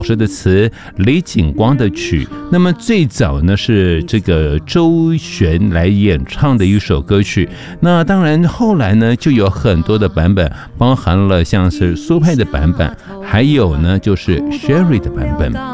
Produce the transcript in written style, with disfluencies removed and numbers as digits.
师的词，李景光的曲。那么最早呢是这个周璇来演唱的一首歌曲。那当然后来呢就有很多的版本，包含了像是苏芮的版本，还有呢就是 Sherry 的版本。